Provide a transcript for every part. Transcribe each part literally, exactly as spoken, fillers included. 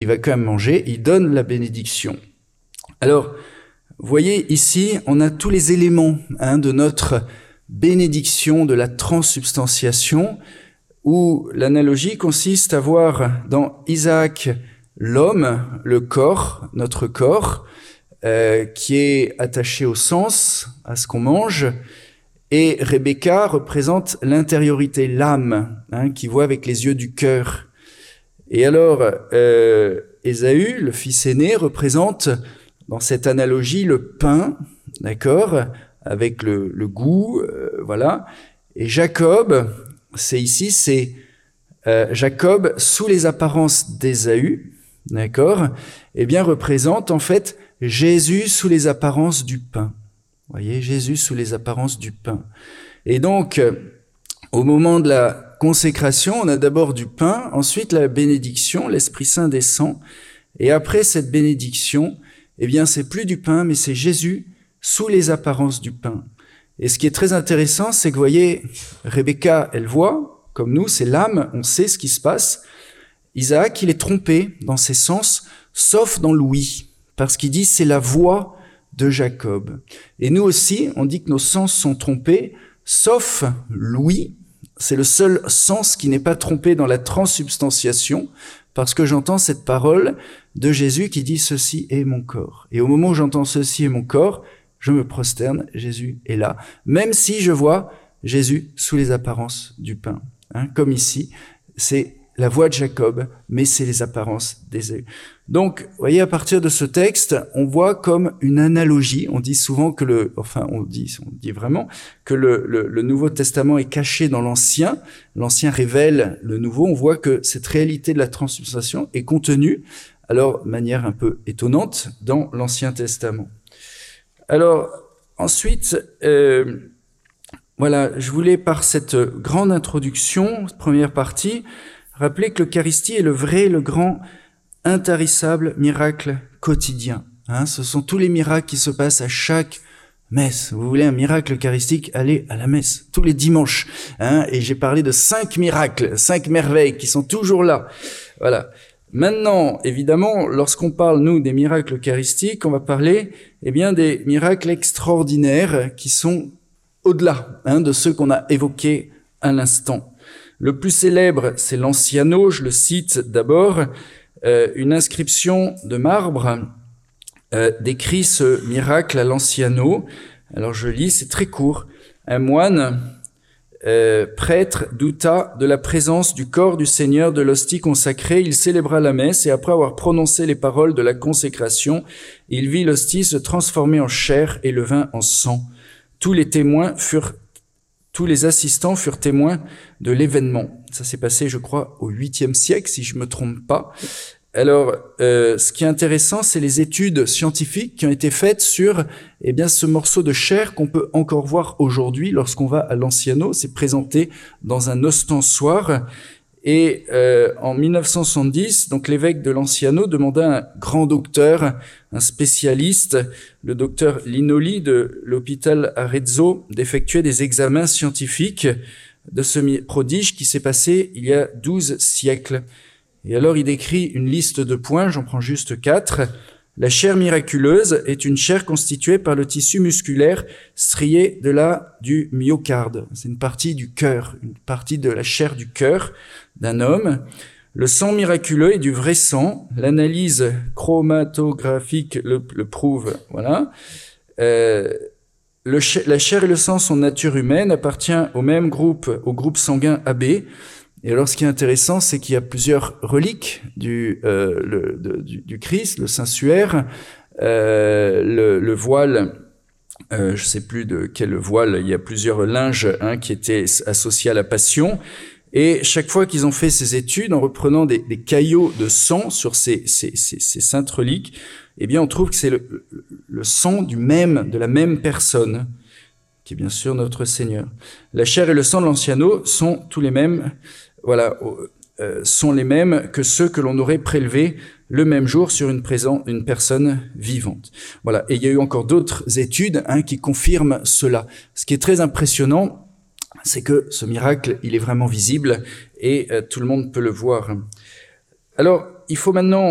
va quand même manger, il donne la bénédiction. Alors, vous voyez ici, on a tous les éléments hein, de notre bénédiction, de la transsubstantiation, où l'analogie consiste à voir dans Isaac l'homme, le corps, notre corps, euh, qui est attaché au sens, à ce qu'on mange, et Rebecca représente l'intériorité, l'âme, hein, qui voit avec les yeux du cœur. Et alors, euh, Ésaü, le fils aîné, représente dans cette analogie le pain, d'accord, avec le, le goût, euh, voilà. Et Jacob, c'est ici, c'est euh, Jacob sous les apparences d'Ésaü, d'accord, eh bien représente en fait Jésus sous les apparences du pain. Vous voyez, Jésus sous les apparences du pain. Et donc, euh, au moment de la consécration, on a d'abord du pain, ensuite la bénédiction, l'Esprit Saint descend, et après cette bénédiction, eh bien, c'est plus du pain, mais c'est Jésus sous les apparences du pain. Et ce qui est très intéressant, c'est que, vous voyez, Rebecca, elle voit, comme nous, c'est l'âme, on sait ce qui se passe. Isaac, il est trompé dans ses sens, sauf dans l'ouïe, parce qu'il dit c'est la voix de Jacob. Et nous aussi, on dit que nos sens sont trompés, sauf l'ouïe. C'est le seul sens qui n'est pas trompé dans la transsubstantiation, parce que j'entends cette parole de Jésus qui dit « Ceci est mon corps ». Et au moment où j'entends « Ceci est mon corps », je me prosterne, Jésus est là, même si je vois Jésus sous les apparences du pain. Hein, comme ici, c'est la voix de Jacob, mais c'est les apparences d'Ésaü. Donc, vous voyez, à partir de ce texte, on voit comme une analogie. On dit souvent que le, enfin, on dit, on dit vraiment que le, le, le Nouveau Testament est caché dans l'Ancien. L'Ancien révèle le Nouveau. On voit que cette réalité de la transsubstantiation est contenue, alors, de manière un peu étonnante, dans l'Ancien Testament. Alors, ensuite, euh, voilà, je voulais, par cette grande introduction, première partie, rappeler que l'Eucharistie est le vrai, le grand, intarissable miracle quotidien. Hein, ce sont tous les miracles qui se passent à chaque messe. Vous voulez un miracle eucharistique, allez à la messe, tous les dimanches. Hein, et j'ai parlé de cinq miracles, cinq merveilles qui sont toujours là. Voilà. Maintenant, évidemment, lorsqu'on parle, nous, des miracles eucharistiques, on va parler, eh bien, des miracles extraordinaires qui sont au-delà, hein, de ceux qu'on a évoqués à l'instant. Le plus célèbre, c'est l'Anciano, je le cite d'abord, euh, une inscription de marbre euh, décrit ce miracle à l'Anciano. Alors je lis, c'est très court. Un moine, euh, prêtre, douta de la présence du corps du Seigneur de l'hostie consacrée. Il célébra la messe et après avoir prononcé les paroles de la consécration, il vit l'hostie se transformer en chair et le vin en sang. Tous les témoins furent Tous les assistants furent témoins de l'événement. Ça s'est passé, je crois, au huitième siècle, si je me trompe pas. Alors, euh, ce qui est intéressant, c'est les études scientifiques qui ont été faites sur, eh bien, ce morceau de chair qu'on peut encore voir aujourd'hui lorsqu'on va à l'Anciano. C'est présenté dans un ostensoir. Et euh, en mille neuf cent soixante-dix, donc l'évêque de l'Anciano demanda à un grand docteur, un spécialiste, le docteur Linoli de l'hôpital Arezzo, d'effectuer des examens scientifiques de ce prodige qui s'est passé il y a douze siècles. Et alors il décrit une liste de points, j'en prends juste quatre. La chair miraculeuse est une chair constituée par le tissu musculaire strié de la du myocarde. C'est une partie du cœur, une partie de la chair du cœur d'un homme. Le sang miraculeux est du vrai sang. L'analyse chromatographique le, le prouve. Voilà. Euh, le, la chair et le sang sont nature humaine, appartient au même groupe, au groupe sanguin A B. Et alors, ce qui est intéressant, c'est qu'il y a plusieurs reliques du, euh, le, de, du, du Christ, le Saint-Suaire, euh, le, le voile, euh, je sais plus de quel voile, il y a plusieurs linges hein, qui étaient associés à la Passion. Et chaque fois qu'ils ont fait ces études, en reprenant des, des caillots de sang sur ces, ces, ces, ces saintes reliques, eh bien, on trouve que c'est le, le sang du même, de la même personne, qui est bien sûr notre Seigneur. La chair et le sang de l'Anciano sont tous les mêmes. Voilà, euh, sont les mêmes que ceux que l'on aurait prélevés le même jour sur une, présent, une personne vivante. Voilà, et il y a eu encore d'autres études hein, qui confirment cela. Ce qui est très impressionnant, c'est que ce miracle, il est vraiment visible et euh, tout le monde peut le voir. Alors, il faut maintenant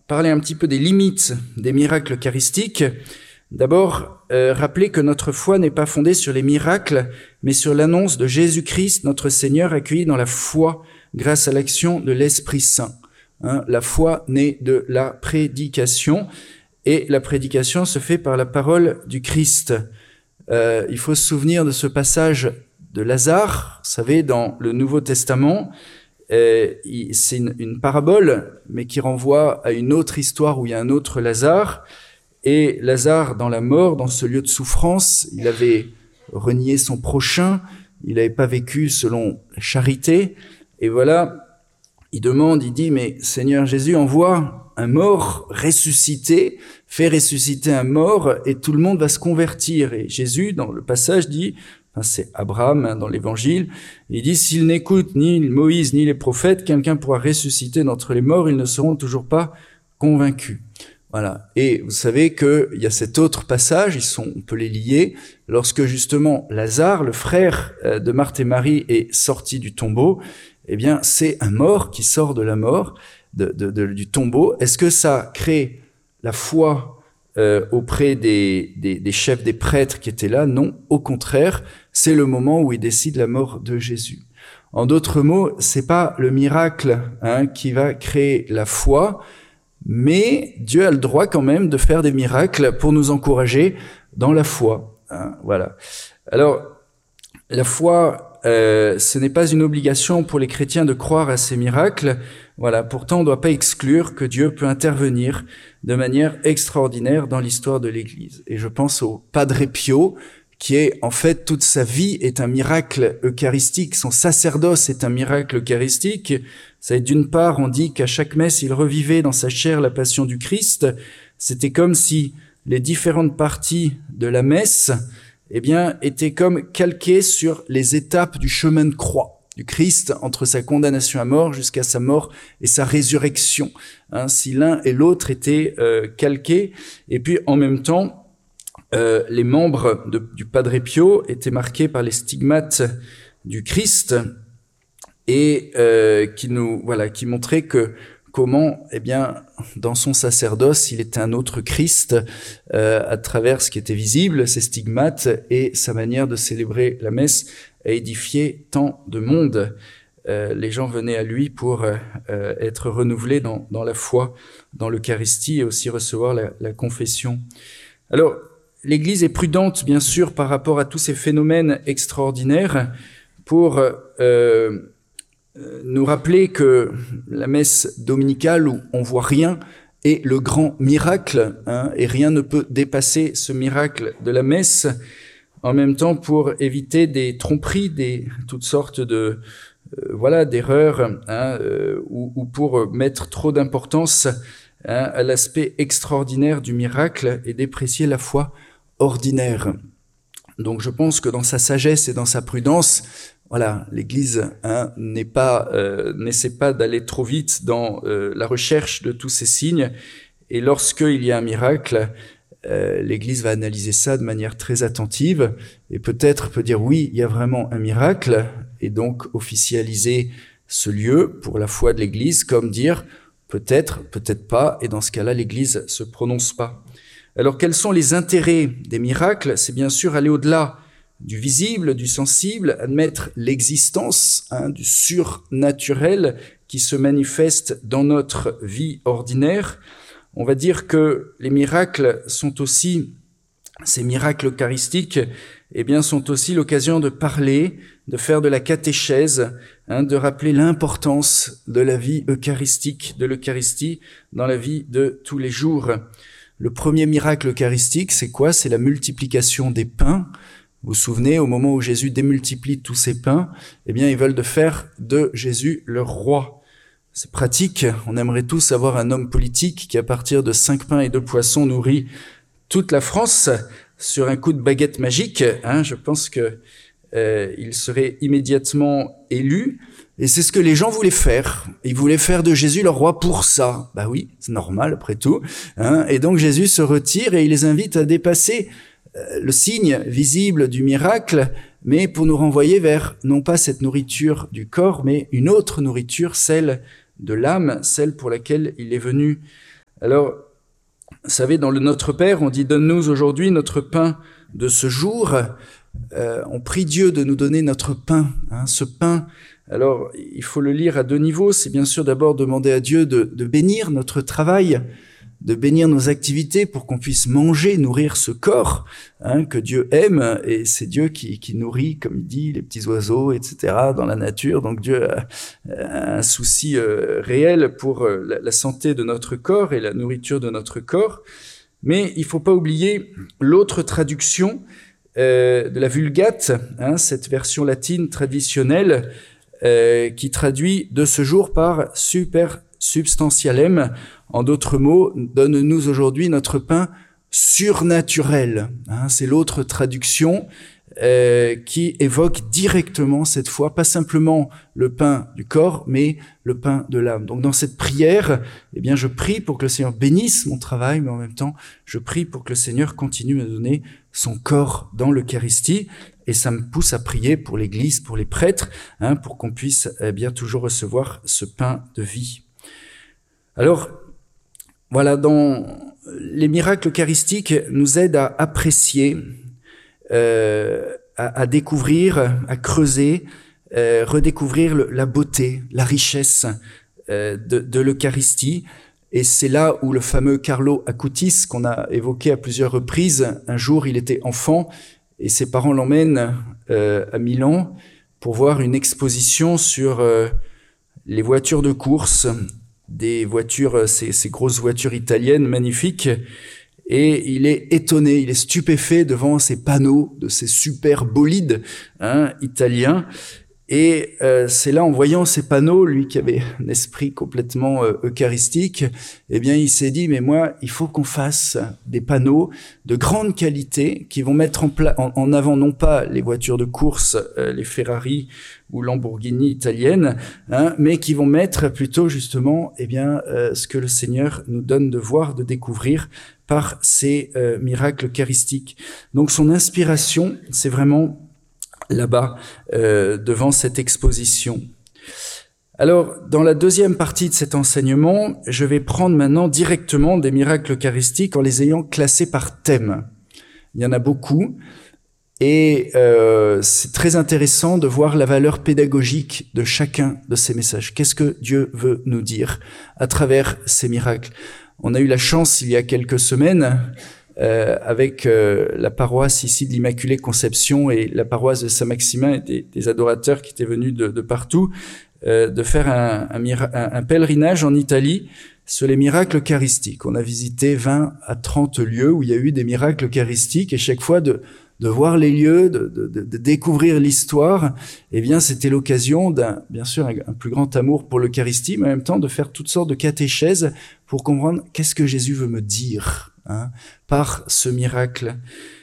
parler un petit peu des limites des miracles eucharistiques. D'abord, euh, rappeler que notre foi n'est pas fondée sur les miracles, mais sur l'annonce de Jésus-Christ, notre Seigneur, accueilli dans la foi grâce à l'action de l'Esprit Saint. Hein, la foi naît de la prédication, et la prédication se fait par la parole du Christ. Euh, il faut se souvenir de ce passage de Lazare, vous savez, dans le Nouveau Testament. Euh, c'est une, une parabole, mais qui renvoie à une autre histoire où il y a un autre Lazare. Et Lazare, dans la mort, dans ce lieu de souffrance, il avait renié son prochain, il n'avait pas vécu selon la charité. Et voilà, il demande, il dit, mais Seigneur Jésus, envoie un mort ressuscité, fait ressusciter un mort, et tout le monde va se convertir. Et Jésus, dans le passage, dit, enfin, c'est Abraham hein, dans l'Évangile, il dit, s'il n'écoute ni Moïse ni les prophètes, quelqu'un pourra ressusciter d'entre les morts, ils ne seront toujours pas convaincus. Voilà. Et vous savez qu'il y a cet autre passage, ils sont, on peut les lier, lorsque justement Lazare, le frère de Marthe et Marie, est sorti du tombeau, eh bien c'est un mort qui sort de la mort, de, de, de, du tombeau. Est-ce que ça crée la foi euh, auprès des, des, des chefs des prêtres qui étaient là? Non, au contraire, c'est le moment où ils décident la mort de Jésus. En d'autres mots, c'est pas le miracle hein, qui va créer la foi, mais Dieu a le droit quand même de faire des miracles pour nous encourager dans la foi. Hein, voilà. Alors, la foi, euh, ce n'est pas une obligation pour les chrétiens de croire à ces miracles. Voilà. Pourtant, on ne doit pas exclure que Dieu peut intervenir de manière extraordinaire dans l'histoire de l'Église. Et je pense au Padre Pio, qui est, en fait, toute sa vie est un miracle eucharistique. Son sacerdoce est un miracle eucharistique. Ça, d'une part, on dit qu'à chaque messe, il revivait dans sa chair la passion du Christ. C'était comme si les différentes parties de la messe, eh bien, étaient comme calquées sur les étapes du chemin de croix du Christ entre sa condamnation à mort jusqu'à sa mort et sa résurrection. Hein, si l'un et l'autre étaient euh, calqués, et puis en même temps, Euh, les membres de, du Padre Pio étaient marqués par les stigmates du Christ et euh, qui nous voilà qui montraient que comment eh bien dans son sacerdoce il était un autre Christ euh, à travers ce qui était visible, ses stigmates et sa manière de célébrer la messe a édifié tant de monde. Euh, les gens venaient à lui pour euh, être renouvelés dans, dans la foi, dans l'Eucharistie et aussi recevoir la, la confession. Alors l'Église est prudente, bien sûr, par rapport à tous ces phénomènes extraordinaires pour euh, nous rappeler que la messe dominicale, où on voit rien, est le grand miracle, hein, et rien ne peut dépasser ce miracle de la messe. En même temps, pour éviter des tromperies, des toutes sortes de euh, voilà d'erreurs, hein, euh, ou, ou pour mettre trop d'importance hein, à l'aspect extraordinaire du miracle et déprécier la foi ordinaire. Donc je pense que dans sa sagesse et dans sa prudence, voilà, l'Église hein, n'est pas, euh, n'essaie pas d'aller trop vite dans euh, la recherche de tous ces signes. Et lorsqu'il y a un miracle, euh, l'Église va analyser ça de manière très attentive et peut-être peut dire oui, il y a vraiment un miracle et donc officialiser ce lieu pour la foi de l'Église, comme dire peut-être, peut-être pas. Et dans ce cas-là, l'Église se prononce pas. Alors, quels sont les intérêts des miracles? C'est bien sûr aller au-delà du visible, du sensible, admettre l'existence hein, du surnaturel qui se manifeste dans notre vie ordinaire. On va dire que les miracles sont aussi, ces miracles eucharistiques, eh bien, sont aussi l'occasion de parler, de faire de la catéchèse, hein, de rappeler l'importance de la vie eucharistique, de l'Eucharistie dans la vie de tous les jours. Le premier miracle eucharistique, c'est quoi? C'est la multiplication des pains. Vous vous souvenez, au moment où Jésus démultiplie tous ces pains, eh bien, ils veulent de faire de Jésus leur roi. C'est pratique. On aimerait tous avoir un homme politique qui, à partir de cinq pains et deux poissons, nourrit toute la France sur un coup de baguette magique. Hein, je pense que euh, il serait immédiatement élu. Et c'est ce que les gens voulaient faire. Ils voulaient faire de Jésus leur roi pour ça. Bah oui, c'est normal après tout. Hein. Et donc Jésus se retire et il les invite à dépasser euh, le signe visible du miracle, mais pour nous renvoyer vers non pas cette nourriture du corps, mais une autre nourriture, celle de l'âme, celle pour laquelle il est venu Alors, vous savez, dans le Notre Père, on dit « Donne-nous aujourd'hui notre pain de ce jour ». Euh, on prie Dieu de nous donner notre pain, hein, ce pain. Alors, il faut le lire à deux niveaux. C'est bien sûr d'abord demander à Dieu de, de bénir notre travail, de bénir nos activités pour qu'on puisse manger, nourrir ce corps hein, que Dieu aime. Et c'est Dieu qui, qui nourrit, comme il dit, les petits oiseaux, et cetera, dans la nature. Donc Dieu a, a un souci euh, réel pour euh, la, la santé de notre corps et la nourriture de notre corps. Mais il ne faut pas oublier l'autre traduction Euh, de la Vulgate, hein, cette version latine traditionnelle euh, qui traduit de ce jour par super substantialem. En d'autres mots, donne-nous aujourd'hui notre pain surnaturel. Hein, c'est l'autre traduction euh, qui évoque directement cette fois, pas simplement le pain du corps, mais le pain de l'âme. Donc dans cette prière, eh bien, je prie pour que le Seigneur bénisse mon travail, mais en même temps, je prie pour que le Seigneur continue à me donner son corps dans l'Eucharistie, et ça me pousse à prier pour l'Église, pour les prêtres, hein, pour qu'on puisse eh bien toujours recevoir ce pain de vie. Alors, voilà, dans les miracles eucharistiques nous aident à apprécier, euh, à, à découvrir, à creuser, euh, redécouvrir le, la beauté, la richesse euh, de, de l'Eucharistie. Et c'est là où le fameux Carlo Acutis, qu'on a évoqué à plusieurs reprises, un jour il était enfant et ses parents l'emmènent euh, à Milan pour voir une exposition sur euh, les voitures de course, des voitures, ces, ces grosses voitures italiennes magnifiques. Et il est étonné, il est stupéfait devant ces panneaux de ces super bolides hein, italiens. Et euh, c'est là, en voyant ces panneaux, lui qui avait un esprit complètement euh, eucharistique, eh bien, il s'est dit, mais moi, il faut qu'on fasse des panneaux de grande qualité qui vont mettre en, pla- en, en avant non pas les voitures de course, euh, les Ferrari ou Lamborghini italiennes, hein, mais qui vont mettre plutôt justement, eh bien, euh, ce que le Seigneur nous donne de voir, de découvrir par ces euh, miracles eucharistiques. Donc, son inspiration, c'est vraiment là-bas, euh, devant cette exposition. Alors, dans la deuxième partie de cet enseignement, je vais prendre maintenant directement des miracles eucharistiques en les ayant classés par thème. Il y en a beaucoup, et euh, c'est très intéressant de voir la valeur pédagogique de chacun de ces messages. Qu'est-ce que Dieu veut nous dire à travers ces miracles? On a eu la chance, il y a quelques semaines, Euh, avec euh, la paroisse ici de l'Immaculée Conception et la paroisse de Saint-Maximin et des, des adorateurs qui étaient venus de, de partout, euh, de faire un, un, un, un pèlerinage en Italie sur les miracles eucharistiques. On a visité vingt à trente lieux où il y a eu des miracles eucharistiques et chaque fois de, de voir les lieux, de, de, de découvrir l'histoire, eh bien c'était l'occasion d'un, bien sûr, un, un plus grand amour pour l'Eucharistie, mais en même temps de faire toutes sortes de catéchèses pour comprendre qu'est-ce que Jésus veut me dire. Hein, par ce miracle.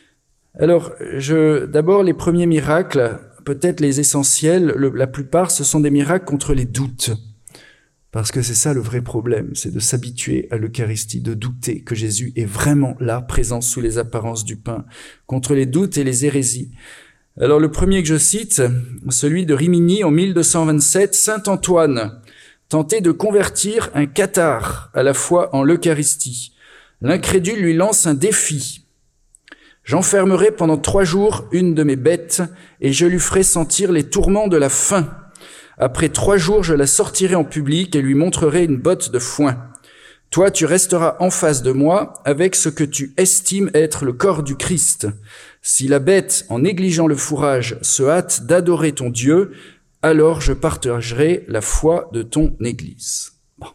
Alors, je, d'abord, les premiers miracles, peut-être les essentiels, le, la plupart, ce sont des miracles contre les doutes. Parce que c'est ça le vrai problème, c'est de s'habituer à l'Eucharistie, de douter que Jésus est vraiment là, présent sous les apparences du pain, contre les doutes et les hérésies. Alors, le premier que je cite, celui de Rimini en mille deux cent vingt-sept, Saint Antoine tentait de convertir un cathare à la foi en l'Eucharistie. L'incrédule lui lance un défi. J'enfermerai pendant trois jours une de mes bêtes et je lui ferai sentir les tourments de la faim. Après trois jours, je la sortirai en public et lui montrerai une botte de foin. Toi, tu resteras en face de moi avec ce que tu estimes être le corps du Christ. Si la bête, en négligeant le fourrage, se hâte d'adorer ton Dieu, alors je partagerai la foi de ton Église. Bon.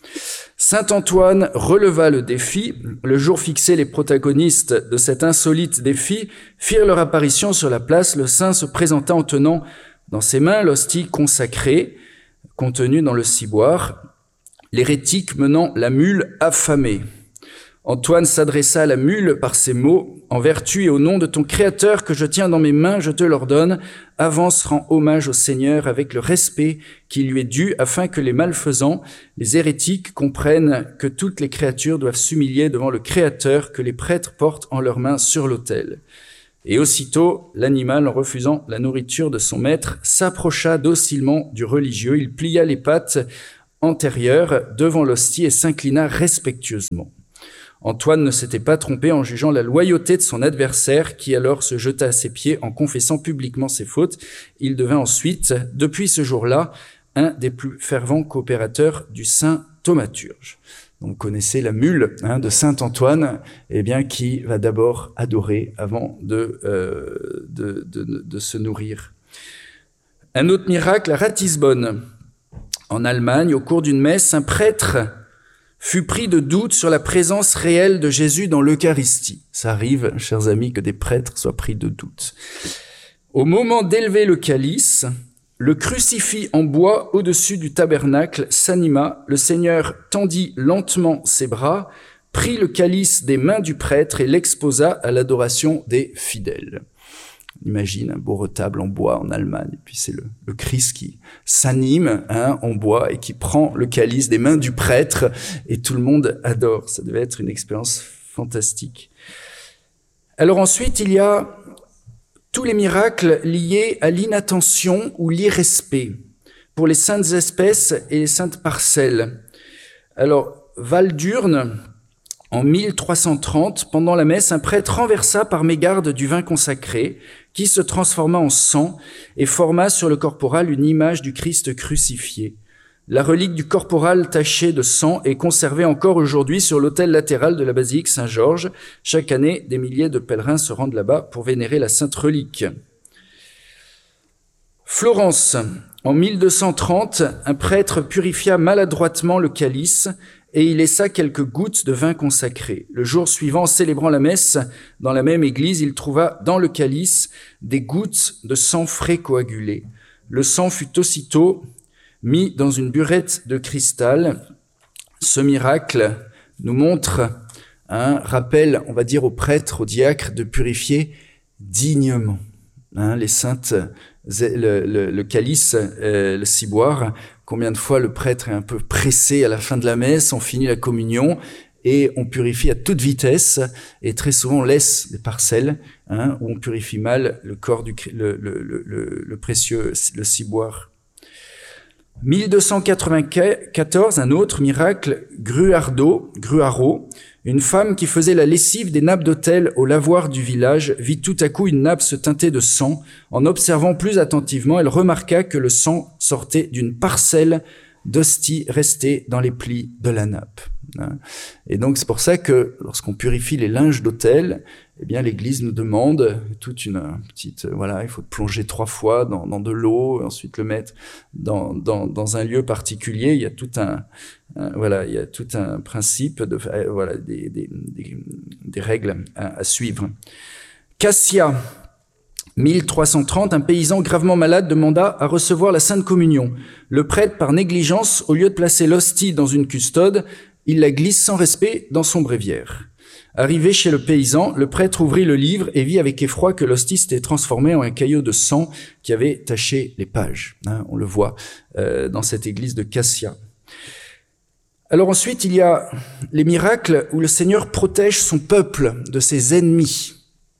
Saint Antoine releva le défi. Le jour fixé, les protagonistes de cet insolite défi firent leur apparition sur la place. Le saint se présenta en tenant dans ses mains l'hostie consacrée, contenue dans le ciboire, l'hérétique menant la mule affamée. Antoine s'adressa à la mule par ces mots: « En vertu et au nom de ton Créateur que je tiens dans mes mains, je te l'ordonne, avance, rends hommage au Seigneur avec le respect qui lui est dû, afin que les malfaisants, les hérétiques, comprennent que toutes les créatures doivent s'humilier devant le Créateur que les prêtres portent en leurs mains sur l'autel. » Et aussitôt, l'animal, en refusant la nourriture de son maître, s'approcha docilement du religieux. Il plia les pattes antérieure devant l'hostie et s'inclina respectueusement. Antoine ne s'était pas trompé en jugeant la loyauté de son adversaire, qui alors se jeta à ses pieds en confessant publiquement ses fautes. Il devint ensuite, depuis ce jour-là, un des plus fervents coopérateurs du saint thaumaturge. Donc, vous connaissez la mule hein, de saint Antoine, eh bien, qui va d'abord adorer avant de, euh, de, de, de se nourrir. Un autre miracle à Ratisbonne, en Allemagne, au cours d'une messe, un prêtre fut pris de doute sur la présence réelle de Jésus dans l'Eucharistie. Ça arrive, chers amis, que des prêtres soient pris de doute. Au moment d'élever le calice, le crucifix en bois au-dessus du tabernacle s'anima, le Seigneur tendit lentement ses bras, prit le calice des mains du prêtre et l'exposa à l'adoration des fidèles. Imagine un beau retable en bois en Allemagne, et puis c'est le, le Christ qui s'anime hein, en bois et qui prend le calice des mains du prêtre et tout le monde adore. Ça devait être une expérience fantastique. Alors ensuite, il y a tous les miracles liés à l'inattention ou l'irrespect pour les saintes espèces et les saintes parcelles. Alors, Val-d'Urne, en mille trois cent trente, pendant la messe, un prêtre renversa par mégarde du vin consacré, qui se transforma en sang et forma sur le corporal une image du Christ crucifié. La relique du corporal taché de sang est conservée encore aujourd'hui sur l'autel latéral de la basilique Saint-Georges. Chaque année, des milliers de pèlerins se rendent là-bas pour vénérer la sainte relique. Florence, en mille deux cent trente, un prêtre purifia maladroitement le calice et y laissa quelques gouttes de vin consacré. Le jour suivant, célébrant la messe, dans la même église, il trouva dans le calice des gouttes de sang frais coagulé. Le sang fut aussitôt mis dans une burette de cristal. Ce miracle nous montre un rappel, on va dire, aux prêtres, aux diacres, de purifier dignement. Hein, les saintes, le, le, le calice, euh, le ciboire, combien de fois le prêtre est un peu pressé à la fin de la messe, on finit la communion et on purifie à toute vitesse et très souvent on laisse des parcelles hein, où on purifie mal le corps du le, le, le, le précieux, le ciboire. mille deux cent quatre-vingt-quatorze, un autre miracle, Gruardo, Gruaro, une femme qui faisait la lessive des nappes d'autel au lavoir du village, vit tout à coup une nappe se teinter de sang. En observant plus attentivement, elle remarqua que le sang sortait d'une parcelle d'hostie restée dans les plis de la nappe. Et donc c'est pour ça que lorsqu'on purifie les linges d'autel, eh bien l'Église nous demande toute une petite voilà, il faut plonger trois fois dans, dans de l'eau, ensuite le mettre dans, dans, dans un lieu particulier. Il y a tout un, un voilà, il y a tout un principe de voilà des, des, des, des règles à, à suivre. Cassia, mille trois cent trente, un paysan gravement malade demanda à recevoir la Sainte Communion. Le prêtre, par négligence, au lieu de placer l'hostie dans une custode, il la glisse sans respect dans son bréviaire. Arrivé chez le paysan, le prêtre ouvrit le livre et vit avec effroi que l'hostie s'était transformée en un caillot de sang qui avait taché les pages. Hein, on le voit euh, dans cette église de Cassia. Alors ensuite, il y a les miracles où le Seigneur protège son peuple de ses ennemis.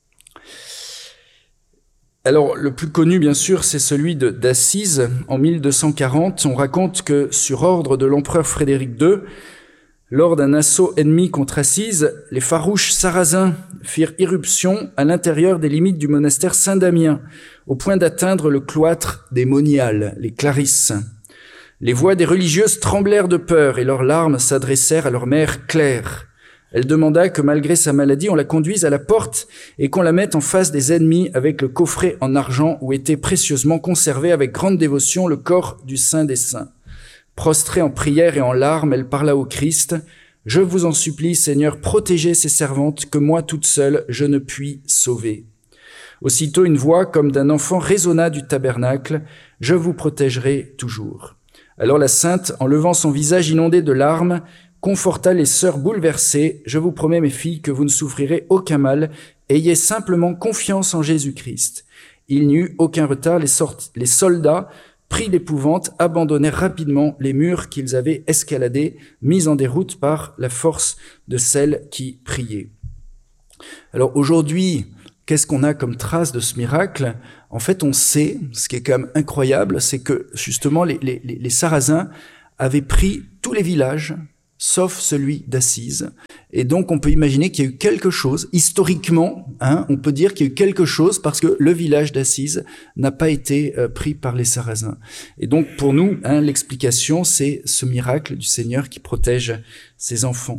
Alors, le plus connu, bien sûr, c'est celui de, d'Assise. En mille deux cent quarante, on raconte que, sur ordre de l'empereur Frédéric deux, lors d'un assaut ennemi contre Assise, les farouches Sarrasins firent irruption à l'intérieur des limites du monastère Saint-Damien, au point d'atteindre le cloître des Moniales, les Clarisses. Les voix des religieuses tremblèrent de peur et leurs larmes s'adressèrent à leur mère Claire. Elle demanda que malgré sa maladie, on la conduise à la porte et qu'on la mette en face des ennemis avec le coffret en argent où était précieusement conservé avec grande dévotion le corps du Saint des Saints. Prostrée en prière et en larmes, elle parla au Christ. « Je vous en supplie, Seigneur, protégez ces servantes que moi toute seule je ne puis sauver. » Aussitôt une voix comme d'un enfant résonna du tabernacle. « Je vous protégerai toujours. » Alors la sainte, en levant son visage inondé de larmes, conforta les sœurs bouleversées. « Je vous promets, mes filles, que vous ne souffrirez aucun mal. Ayez simplement confiance en Jésus-Christ. » Il n'y eut aucun retard. Les, sorti- les soldats, pris d'épouvante, abandonnèrent rapidement les murs qu'ils avaient escaladés, mis en déroute par la force de celles qui priaient. Alors aujourd'hui, qu'est-ce qu'on a comme trace de ce miracle ? En fait, on sait, ce qui est quand même incroyable, c'est que justement les, les, les Sarrasins avait pris tous les villages, sauf celui d'Assise. Et donc, on peut imaginer qu'il y a eu quelque chose, historiquement, hein, on peut dire qu'il y a eu quelque chose parce que le village d'Assise n'a pas été euh, pris par les Sarrasins. Et donc, pour nous, hein, l'explication, c'est ce miracle du Seigneur qui protège ses enfants.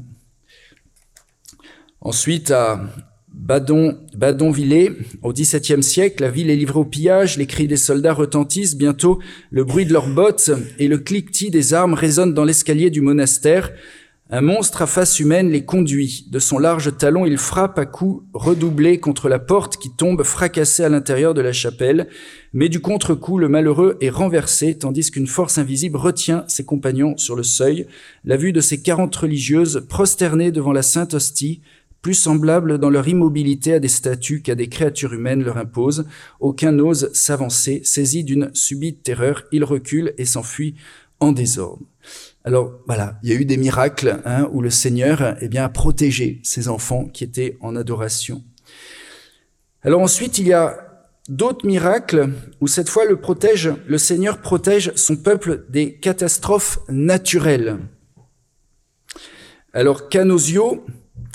Ensuite, à Badon, Badonvillers, au dix-septième siècle, la ville est livrée au pillage, les cris des soldats retentissent, bientôt le bruit de leurs bottes et le cliquetis des armes résonnent dans l'escalier du monastère. Un monstre à face humaine les conduit. De son large talon, il frappe à coups redoublés contre la porte qui tombe fracassée à l'intérieur de la chapelle. Mais du contre-coup, le malheureux est renversé, tandis qu'une force invisible retient ses compagnons sur le seuil. La vue de ces quarante religieuses prosternées devant la Sainte Hostie, plus semblables dans leur immobilité à des statues qu'à des créatures humaines, leur impose. Aucun n'ose s'avancer. Saisi d'une subite terreur, il recule et s'enfuit en désordre. Alors voilà, il y a eu des miracles hein, où le Seigneur eh bien, a protégé ses enfants qui étaient en adoration. Alors ensuite, il y a d'autres miracles où cette fois le, protège, le Seigneur protège son peuple des catastrophes naturelles. Alors Canosio,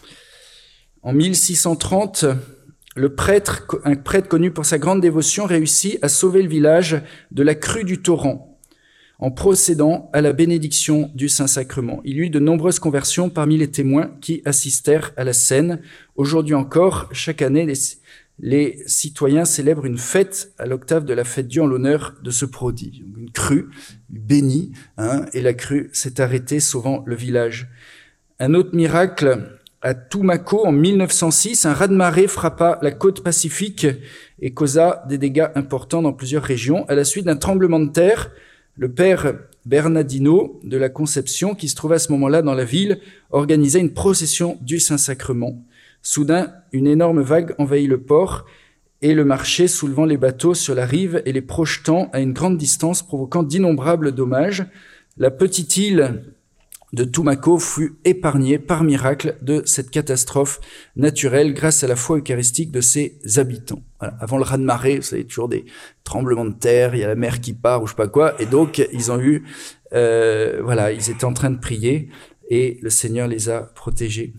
en mille six cent trente, le prêtre, un prêtre connu pour sa grande dévotion, réussit à sauver le village de la crue du torrent en procédant à la bénédiction du Saint-Sacrement. Il y eut de nombreuses conversions parmi les témoins qui assistèrent à la scène. Aujourd'hui encore, chaque année, les, les citoyens célèbrent une fête à l'octave de la fête Dieu en l'honneur de ce prodige. Une crue bénie, hein, et la crue s'est arrêtée, sauvant le village. Un autre miracle, à Tumaco, en mille neuf cent six, un raz-de-marée frappa la côte pacifique et causa des dégâts importants dans plusieurs régions. À la suite d'un tremblement de terre, le père Bernardino de la Conception, qui se trouvait à ce moment-là dans la ville, organisait une procession du Saint-Sacrement. Soudain, une énorme vague envahit le port et le marché, soulevant les bateaux sur la rive et les projetant à une grande distance, provoquant d'innombrables dommages. La petite île de Tumaco fut épargnée par miracle de cette catastrophe naturelle grâce à la foi eucharistique de ses habitants. Voilà. Avant le raz-de-marée, vous savez, toujours des tremblements de terre, il y a la mer qui part ou je sais pas quoi, et donc ils ont eu, euh, voilà, ils étaient en train de prier et le Seigneur les a protégés.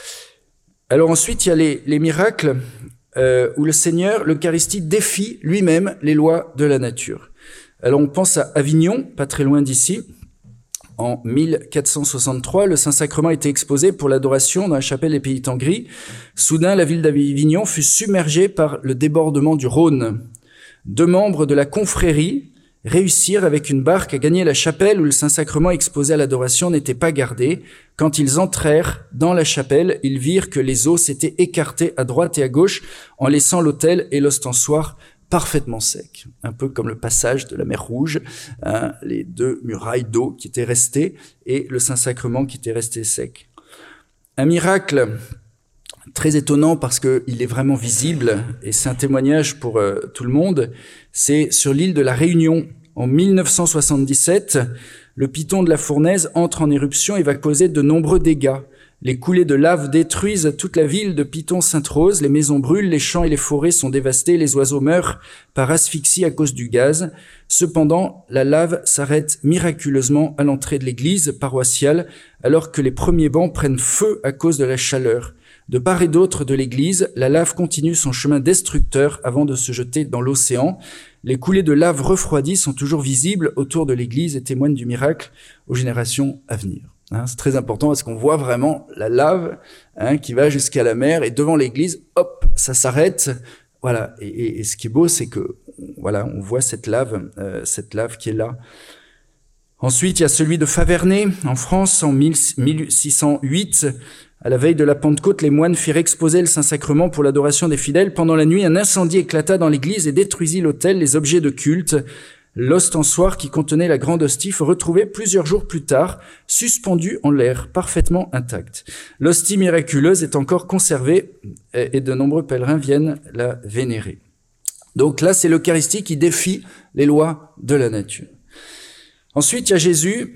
Alors ensuite, il y a les, les miracles euh, où le Seigneur, l'Eucharistie, défie lui-même les lois de la nature. Alors on pense à Avignon, pas très loin d'ici. En mille quatre cent soixante-trois, le Saint-Sacrement était exposé pour l'adoration dans la chapelle des Pays Tengris. Soudain, la ville d'Avignon fut submergée par le débordement du Rhône. Deux membres de la confrérie réussirent avec une barque à gagner la chapelle où le Saint-Sacrement exposé à l'adoration n'était pas gardé. Quand ils entrèrent dans la chapelle, ils virent que les eaux s'étaient écartées à droite et à gauche en laissant l'autel et l'ostensoir parfaitement sec, un peu comme le passage de la mer Rouge, hein, les deux murailles d'eau qui étaient restées et le Saint-Sacrement qui était resté sec. Un miracle très étonnant parce qu'il est vraiment visible et c'est un témoignage pour euh, tout le monde, c'est sur l'île de la Réunion. En mille neuf cent soixante-dix-sept, le piton de la fournaise entre en éruption et va causer de nombreux dégâts. Les coulées de lave détruisent toute la ville de Piton-Sainte-Rose, les maisons brûlent, les champs et les forêts sont dévastés, les oiseaux meurent par asphyxie à cause du gaz. Cependant, la lave s'arrête miraculeusement à l'entrée de l'église paroissiale, alors que les premiers bancs prennent feu à cause de la chaleur. De part et d'autre de l'église, la lave continue son chemin destructeur avant de se jeter dans l'océan. Les coulées de lave refroidies sont toujours visibles autour de l'église et témoignent du miracle aux générations à venir. Hein, c'est très important parce qu'on voit vraiment la lave hein, qui va jusqu'à la mer et devant l'église, hop, ça s'arrête. Voilà. Et, et, et ce qui est beau, c'est que voilà, on voit cette lave, euh, cette lave qui est là. Ensuite, il y a celui de Faverney en France en mille six cent huit. À la veille de la Pentecôte, les moines firent exposer le Saint-Sacrement pour l'adoration des fidèles. Pendant la nuit, un incendie éclata dans l'église et détruisit l'autel, les objets de culte. L'ostensoir qui contenait la grande hostie fut retrouvé plusieurs jours plus tard, suspendu en l'air, parfaitement intact. L'hostie miraculeuse est encore conservée et de nombreux pèlerins viennent la vénérer. Donc là, c'est l'Eucharistie qui défie les lois de la nature. Ensuite, il y a Jésus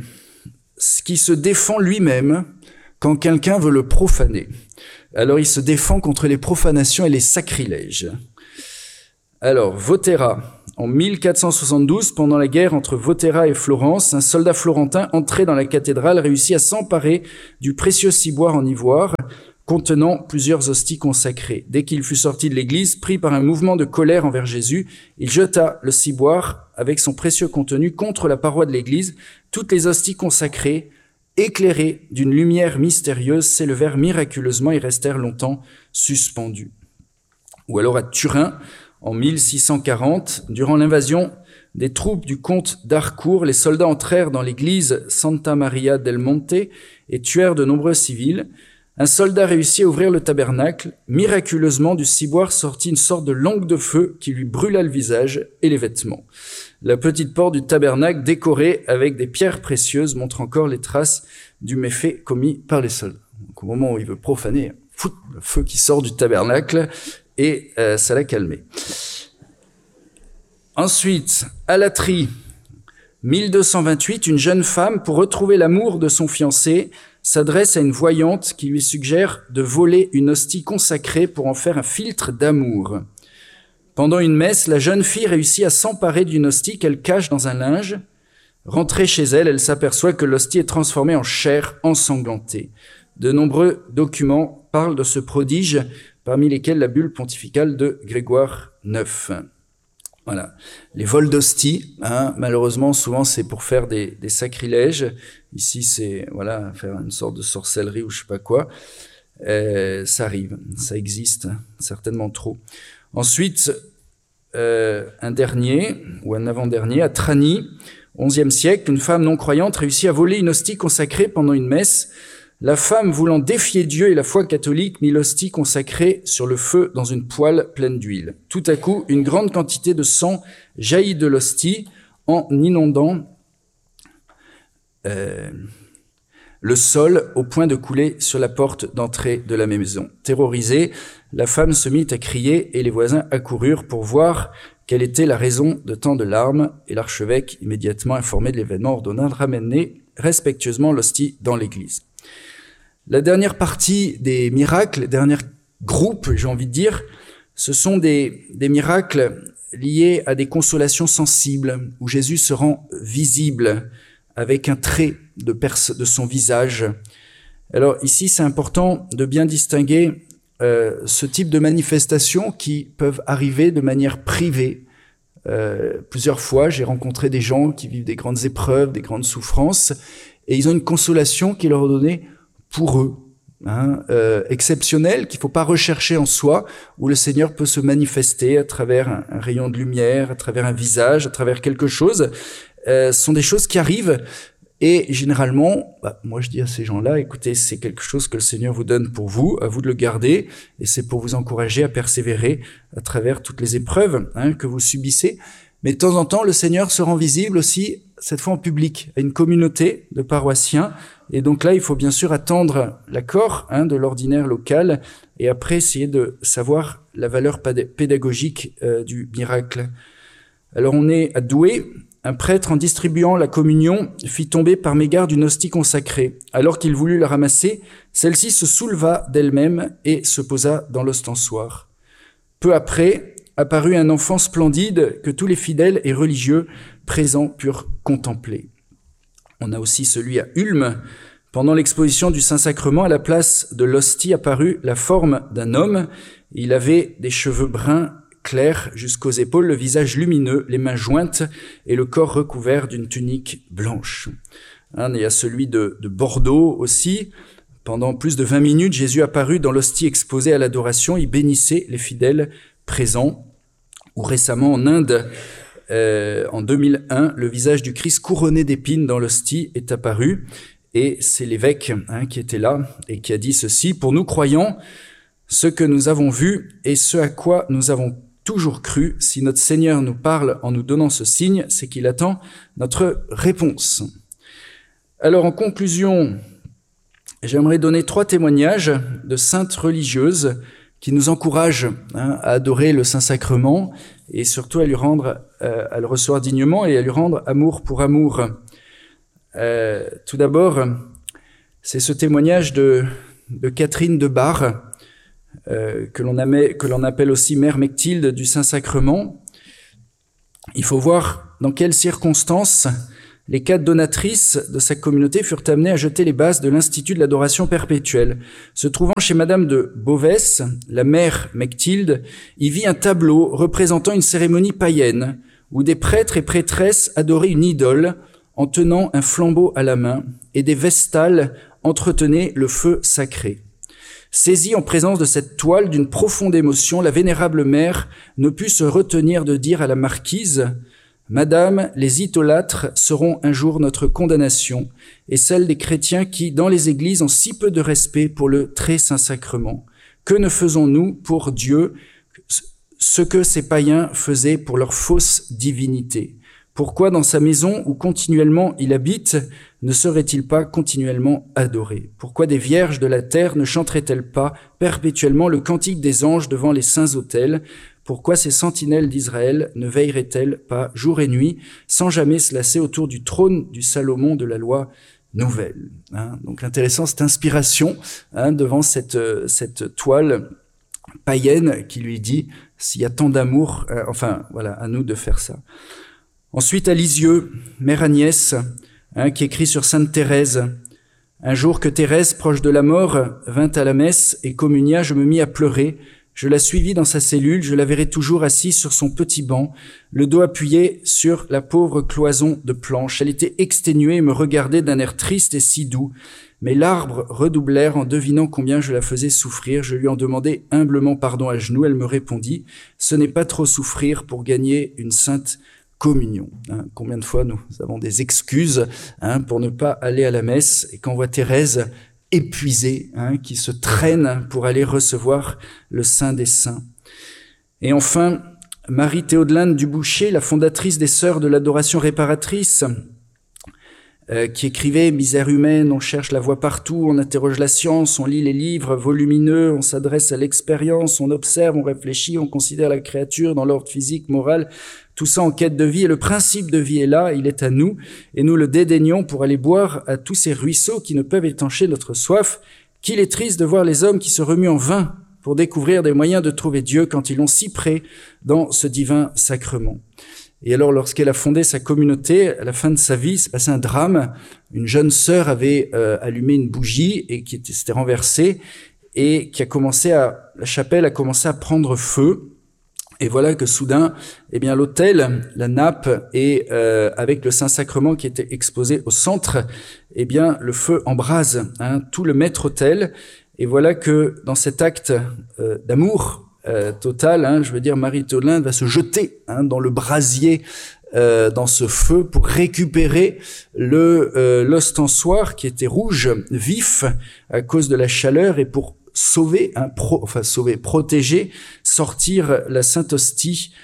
qui se défend lui-même quand quelqu'un veut le profaner. Alors, il se défend contre les profanations et les sacrilèges. Alors, Voterra. En mille quatre cent soixante-douze, pendant la guerre entre Voterra et Florence, un soldat florentin entré dans la cathédrale réussit à s'emparer du précieux ciboire en ivoire contenant plusieurs hosties consacrées. Dès qu'il fut sorti de l'église, pris par un mouvement de colère envers Jésus, il jeta le ciboire avec son précieux contenu contre la paroi de l'église. Toutes les hosties consacrées, éclairées d'une lumière mystérieuse, s'élevèrent miraculeusement et restèrent longtemps suspendues. Ou alors à Turin, en mille six cent quarante, durant l'invasion des troupes du comte d'Harcourt, les soldats entrèrent dans l'église Santa Maria del Monte et tuèrent de nombreux civils. Un soldat réussit à ouvrir le tabernacle. Miraculeusement, du ciboire sortit une sorte de langue de feu qui lui brûla le visage et les vêtements. La petite porte du tabernacle, décorée avec des pierres précieuses, montre encore les traces du méfait commis par les soldats. Donc, au moment où il veut profaner, fout, le feu qui sort du tabernacle et euh, ça l'a calmé. Ensuite, à Latry, mille deux cent vingt-huit, une jeune femme, pour retrouver l'amour de son fiancé, s'adresse à une voyante qui lui suggère de voler une hostie consacrée pour en faire un filtre d'amour. Pendant une messe, la jeune fille réussit à s'emparer d'une hostie qu'elle cache dans un linge. Rentrée chez elle, elle s'aperçoit que l'hostie est transformée en chair ensanglantée. De nombreux documents parlent de ce prodige, parmi lesquels la bulle pontificale de Grégoire neuf. Voilà. Les vols d'hosties, hein, malheureusement, souvent c'est pour faire des, des sacrilèges. Ici, c'est voilà, faire une sorte de sorcellerie ou je sais pas quoi. Euh, ça arrive, ça existe, certainement trop. Ensuite, euh, un dernier ou un avant-dernier à Trani, onzième siècle, une femme non croyante réussit à voler une hostie consacrée pendant une messe. La femme, voulant défier Dieu et la foi catholique, mit l'hostie consacrée sur le feu dans une poêle pleine d'huile. Tout à coup, une grande quantité de sang jaillit de l'hostie en inondant euh, le sol au point de couler sur la porte d'entrée de la maison. Terrorisée, la femme se mit à crier et les voisins accoururent pour voir quelle était la raison de tant de larmes. Et l'archevêque, immédiatement informé de l'événement, ordonna de ramener respectueusement l'hostie dans l'église. La dernière partie des miracles, le dernier groupe, j'ai envie de dire, ce sont des, des miracles liés à des consolations sensibles, où Jésus se rend visible avec un trait de, pers- de son visage. Alors ici, c'est important de bien distinguer euh, ce type de manifestations qui peuvent arriver de manière privée. Euh, plusieurs fois, j'ai rencontré des gens qui vivent des grandes épreuves, des grandes souffrances, et ils ont une consolation qui leur est donnée pour eux, hein, euh, exceptionnel, qu'il faut pas rechercher en soi, où le Seigneur peut se manifester à travers un, un rayon de lumière, à travers un visage, à travers quelque chose. Euh, ce sont des choses qui arrivent, et généralement, bah, moi je dis à ces gens-là, écoutez, c'est quelque chose que le Seigneur vous donne pour vous, à vous de le garder, et c'est pour vous encourager à persévérer à travers toutes les épreuves hein, que vous subissez. Mais de temps en temps, le Seigneur se rend visible aussi, cette fois en public, à une communauté de paroissiens. Et donc là, il faut bien sûr attendre l'accord hein, de l'ordinaire local et après essayer de savoir la valeur pédagogique euh, du miracle. Alors on est à Douai. Un prêtre, en distribuant la communion, fit tomber par mégarde une hostie consacrée. Alors qu'il voulut la ramasser, celle-ci se souleva d'elle-même et se posa dans l'ostensoir. Peu après, apparut un enfant splendide que tous les fidèles et religieux présents purent contempler. On a aussi celui à Ulm. Pendant l'exposition du Saint-Sacrement, à la place de l'hostie apparut la forme d'un homme. Il avait des cheveux bruns clairs jusqu'aux épaules, le visage lumineux, les mains jointes et le corps recouvert d'une tunique blanche. Hein, il y a celui de, de Bordeaux aussi. Pendant plus de vingt minutes, Jésus apparut dans l'hostie exposée à l'adoration. Il bénissait les fidèles présents. Ou récemment en Inde, euh, en deux mille un, le visage du Christ couronné d'épines dans l'hostie est apparu. Et c'est l'évêque hein, qui était là et qui a dit ceci: « Pour nous croyants, ce que nous avons vu et ce à quoi nous avons toujours cru, si notre Seigneur nous parle en nous donnant ce signe, c'est qu'il attend notre réponse. » Alors en conclusion, j'aimerais donner trois témoignages de saintes religieuses qui nous encouragent hein, à adorer le Saint-Sacrement et surtout à lui rendre, euh, à le recevoir dignement et à lui rendre amour pour amour. Euh, tout d'abord, c'est ce témoignage de, de Catherine de Bar, euh, que l'on amè- que l'on appelle aussi Mère Mechtilde du Saint-Sacrement. Il faut voir dans quelles circonstances les quatre donatrices de sa communauté furent amenées à jeter les bases de l'Institut de l'adoration perpétuelle. Se trouvant chez Madame de Beauvès, la mère Mechtilde y vit un tableau représentant une cérémonie païenne où des prêtres et prêtresses adoraient une idole en tenant un flambeau à la main et des vestales entretenaient le feu sacré. Saisie en présence de cette toile d'une profonde émotion, la vénérable mère ne put se retenir de dire à la marquise « Madame, les idolâtres seront un jour notre condamnation et celle des chrétiens qui, dans les églises, ont si peu de respect pour le très saint sacrement. Que ne faisons-nous pour Dieu ce que ces païens faisaient pour leur fausse divinité ? Pourquoi dans sa maison où continuellement il habite ne serait-il pas continuellement adoré ? Pourquoi des vierges de la terre ne chanteraient-elles pas perpétuellement le cantique des anges devant les saints autels ? Pourquoi ces sentinelles d'Israël ne veilleraient-elles pas jour et nuit sans jamais se lasser autour du trône du Salomon de la loi nouvelle, hein ? Donc intéressant cette inspiration, hein, devant cette, cette toile païenne qui lui dit s'il y a tant d'amour, euh, enfin voilà, à nous de faire ça. Ensuite à Lisieux, Mère Agnès, hein, qui écrit sur Sainte Thérèse. Un jour que Thérèse, proche de la mort, vint à la messe et communia, je me mis à pleurer. Je la suivis dans sa cellule, je la verrai toujours assise sur son petit banc, le dos appuyé sur la pauvre cloison de planches. Elle était exténuée et me regardait d'un air triste et si doux. Mes larmes redoublèrent en devinant combien je la faisais souffrir. Je lui en demandai humblement pardon à genoux. Elle me répondit « Ce n'est pas trop souffrir pour gagner une sainte communion. Hein, » Combien de fois nous avons des excuses, hein, pour ne pas aller à la messe, et quand on voit Thérèse épuisée, hein, qui se traîne pour aller recevoir le Saint des Saints. Et enfin, Marie Théodelinde Dubouché, la fondatrice des Sœurs de l'Adoration Réparatrice, euh, qui écrivait « Misère humaine, on cherche la voie partout, on interroge la science, on lit les livres volumineux, on s'adresse à l'expérience, on observe, on réfléchit, on considère la créature dans l'ordre physique, moral, tout ça en quête de vie, et le principe de vie est là, il est à nous, et nous le dédaignons pour aller boire à tous ces ruisseaux qui ne peuvent étancher notre soif. Qu'il est triste de voir les hommes qui se remuent en vain pour découvrir des moyens de trouver Dieu quand ils l'ont si près dans ce divin sacrement. » Et alors, lorsqu'elle a fondé sa communauté, à la fin de sa vie, c'est passé un drame. Une jeune sœur avait euh, allumé une bougie et qui était, s'était renversée, et qui a commencé à, la chapelle a commencé à prendre feu. Et voilà que soudain, eh bien l'autel, la nappe et euh, avec le Saint-Sacrement qui était exposé au centre, eh bien le feu embrase, hein, tout le maître-autel. Et voilà que dans cet acte euh, d'amour euh, total, hein, je veux dire, Marie Théodelinde va se jeter, hein, dans le brasier, euh, dans ce feu pour récupérer le euh, l'ostensoir qui était rouge, vif à cause de la chaleur, et pour sauver, hein, pro, enfin sauver, protéger, sortir la Sainte Hostie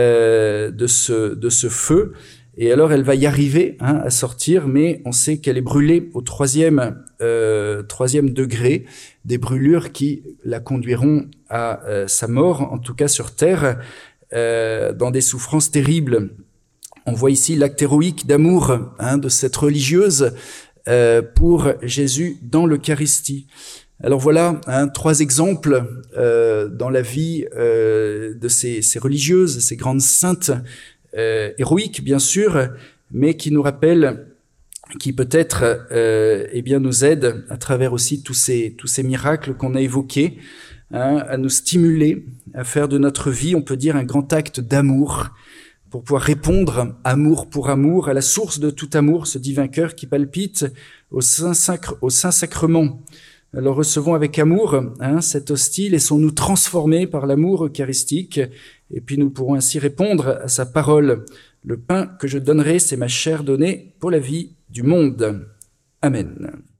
euh, de ce de ce feu. Et alors elle va y arriver, hein, à sortir, mais on sait qu'elle est brûlée au troisième euh, troisième degré, des brûlures qui la conduiront à euh, sa mort, en tout cas sur terre, euh, dans des souffrances terribles. On voit ici l'acte héroïque d'amour, hein, de cette religieuse euh, pour Jésus dans l'Eucharistie. Alors voilà, hein, trois exemples euh, dans la vie euh, de ces, ces religieuses, ces grandes saintes, euh, héroïques bien sûr, mais qui nous rappellent, qui peut-être euh, eh bien nous aident à travers aussi tous ces tous ces miracles qu'on a évoqués, hein, à nous stimuler, à faire de notre vie, on peut dire, un grand acte d'amour, pour pouvoir répondre, amour pour amour, à la source de tout amour, ce divin cœur qui palpite au Saint-Sacre, au Saint-Sacrement. Alors recevons avec amour, hein, cette hostie, laissons-nous transformer par l'amour eucharistique, et puis nous pourrons ainsi répondre à sa parole. Le pain que je donnerai, c'est ma chair donnée pour la vie du monde. Amen.